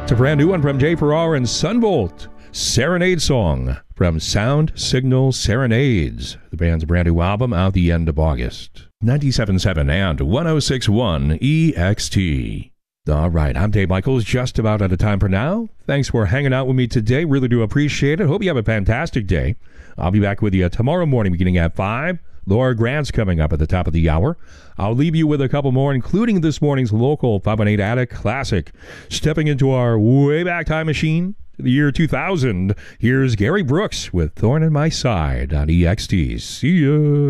It's a brand new one from Jay Farrar and Sunvolt. Serenade Song from Sound Signal Serenades. The band's brand new album out the end of August. 97.7 and 106.1 EXT. All right, I'm Dave Michaels, just about out of time for now. Thanks for hanging out with me today. Really do appreciate it. Hope you have a fantastic day. I'll be back with you tomorrow morning beginning at 5. Laura Grant's coming up at the top of the hour. I'll leave you with a couple more, including this morning's local 518 Attic Classic. Stepping into our way back time machine to the year 2000, here's Gary Brooks with Thorn in My Side on EXT. See ya.